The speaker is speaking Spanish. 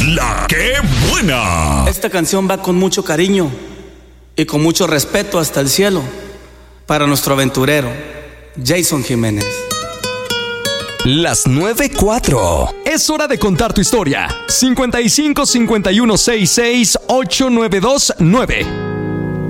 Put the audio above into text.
La que buena. Esta canción va con mucho cariño y con mucho respeto hasta el cielo para nuestro aventurero, Jason Jiménez. Las 9:04. Es hora de contar tu historia. 55 51 66 8929.